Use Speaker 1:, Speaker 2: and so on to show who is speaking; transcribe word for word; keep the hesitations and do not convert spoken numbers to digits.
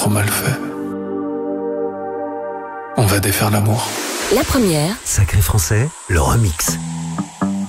Speaker 1: trop mal fait. On va défaire l'amour.
Speaker 2: La première.
Speaker 3: Sacré Français, le remix.